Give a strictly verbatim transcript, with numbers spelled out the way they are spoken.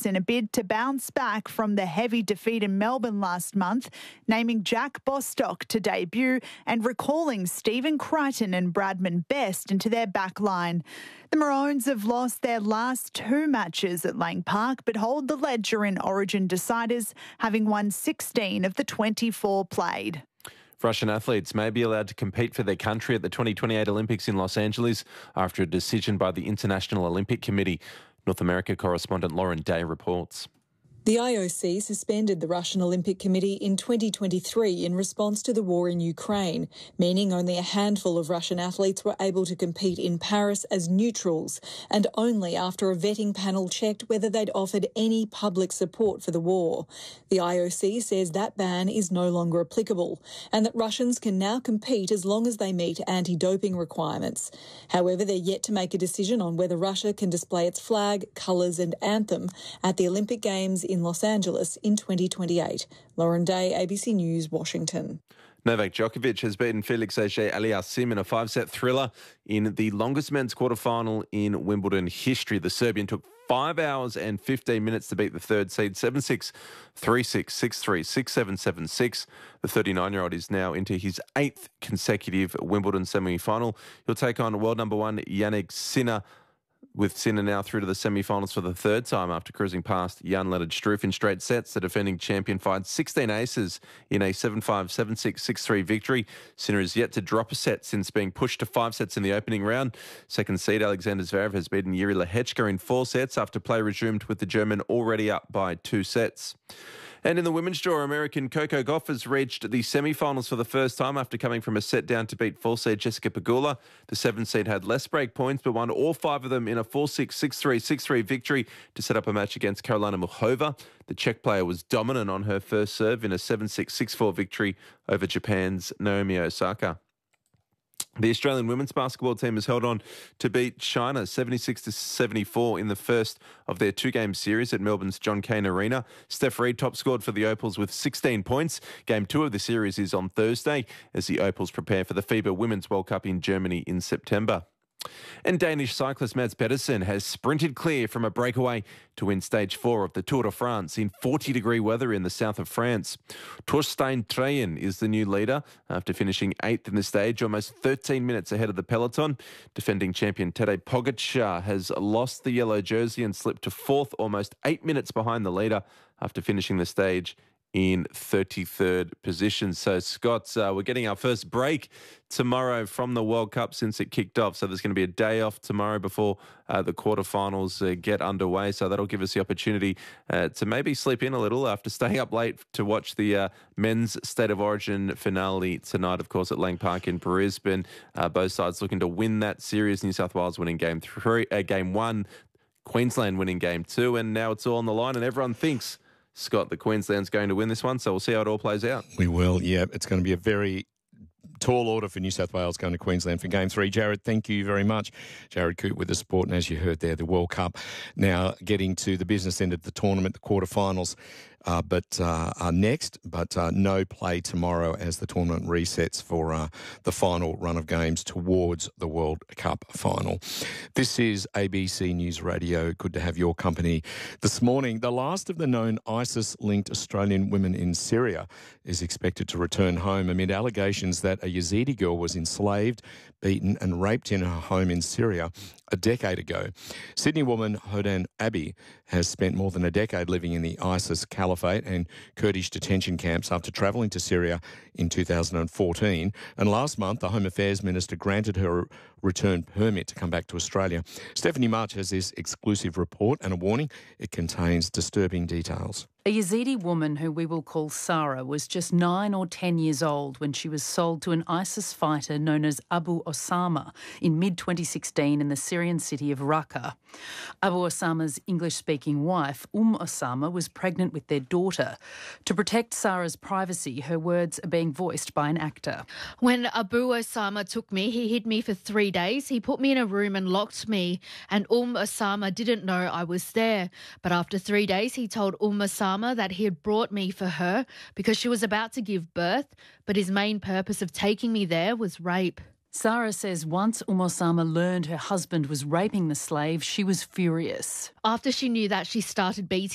in a bid to bounce back from the heavy defeat in Melbourne last month, naming Jack Bostock to debut and recalling Stephen Crichton and Bradman Best into their back line. The Maroons have lost their last two matches at Lang Park but hold the ledger in Origin deciders, having won sixteen of the twenty-four played. Russian athletes may be allowed to compete for their country at the twenty twenty-eight Olympics in Los Angeles after a decision by the International Olympic Committee. North America correspondent Lauren Day reports. The I O C suspended the Russian Olympic Committee in twenty twenty-three in response to the war in Ukraine, meaning only a handful of Russian athletes were able to compete in Paris as neutrals, and only after a vetting panel checked whether they'd offered any public support for the war. The I O C says that ban is no longer applicable, and that Russians can now compete as long as they meet anti-doping requirements. However, they're yet to make a decision on whether Russia can display its flag, colours and anthem at the Olympic Games in in Los Angeles in twenty twenty-eight. Lauren Day, A B C News, Washington. Novak Djokovic has beaten Felix Auger-Aliassime in a five-set thriller in the longest men's quarterfinal in Wimbledon history. The Serbian took five hours and fifteen minutes to beat the third seed, seven six, three six, six three, six seven, seven six. The thirty-nine-year-old is now into his eighth consecutive Wimbledon semi-final. He'll take on world number one Jannik Sinner, with Sinner now through to the semi-finals for the third time after cruising past Jan-Lennard Struff in straight sets. The defending champion fired sixteen aces in a seven five, seven six, six three victory. Sinner is yet to drop a set since being pushed to five sets in the opening round. Second seed Alexander Zverev has beaten Yuri Lehechka in four sets after play resumed with the German already up by two sets. And in the women's draw, American Coco Gauff has reached the semi-finals for the first time after coming from a set down to beat full seed Jessica Pegula. The seven seed had less break points but won all five of them in a four six, six three, six three victory to set up a match against Karolina Muchova. The Czech player was dominant on her first serve in a seven six, six four victory over Japan's Naomi Osaka. The Australian women's basketball team has held on to beat China seventy-six to seventy-four in the first of their two-game series at Melbourne's John Cain Arena. Steph Reid top scored for the Opals with sixteen points. Game two of the series is on Thursday as the Opals prepare for the FIBA Women's World Cup in Germany in September. And Danish cyclist Mads Pedersen has sprinted clear from a breakaway to win stage four of the Tour de France in forty degree weather in the south of France. Torstein Treyen is the new leader after finishing eighth in the stage, almost thirteen minutes ahead of the peloton. Defending champion Tadej Pogačar has lost the yellow jersey and slipped to fourth, almost eight minutes behind the leader after finishing the stage in thirty-third position. So, Scott, uh, we're getting our first break tomorrow from the World Cup since it kicked off. So there's going to be a day off tomorrow before uh, the quarterfinals uh, get underway. So that'll give us the opportunity uh, to maybe sleep in a little after staying up late to watch the uh, men's State of Origin finale tonight, of course, at Lang Park in Brisbane. Uh, both sides looking to win that series. New South Wales winning game three, uh, game one, Queensland winning game two, and now it's all on the line and everyone thinks, Scott, the Queensland's going to win this one, so we'll see how it all plays out. We will, yeah. It's going to be a very tall order for New South Wales going to Queensland for Game three. Jared, thank you very much. Jared Coote with the sport, and as you heard there, the World Cup now getting to the business end of the tournament, the quarterfinals. Uh, but uh, are next, but uh, no play tomorrow as the tournament resets for uh, the final run of games towards the World Cup final. This is A B C News Radio. Good to have your company this morning. The last of the known ISIS-linked Australian women in Syria is expected to return home amid allegations that a Yazidi girl was enslaved, beaten and raped in her home in Syria a decade ago. Sydney woman Hodan Abbey has spent more than a decade living in the ISIS caliphate and Kurdish detention camps after travelling to Syria in two thousand fourteen. And last month, the Home Affairs Minister granted her a return permit to come back to Australia. Stephanie March has this exclusive report and a warning. It contains disturbing details. A Yazidi woman who we will call Sarah was just nine or ten years old when she was sold to an ISIS fighter known as Abu Osama in mid twenty sixteen in the Syrian city of Raqqa. Abu Osama's English-speaking wife, Umm Osama, was pregnant with their daughter. To protect Sarah's privacy, her words are being voiced by an actor. When Abu Osama took me, he hid me for three days. He put me in a room and locked me, and Umm Osama didn't know I was there. But after three days, he told Umm Osama that he had brought me for her because she was about to give birth, but his main purpose of taking me there was rape. Sarah says once Umm Osama learned her husband was raping the slave, she was furious. After she knew that, she started beating